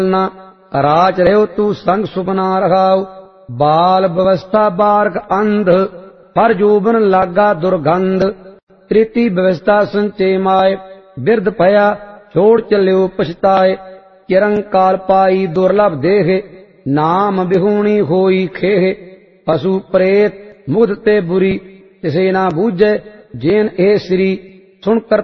न राच रहो तू संग सुपना रखाओ। बाल व्यवस्था बारक अंध पर जोबन लागा दुर्गंध। तृतीय व्यवस्था संचय माय बिरध भया छोड़ चल्यो पछताए। चिरंकाल पाई दुर्लभ देह नाम बिहूणी होई खेह। पशु प्रेत मुग्ध ते बुरी तिसे ना बूझे जेन ए श्री सुनकर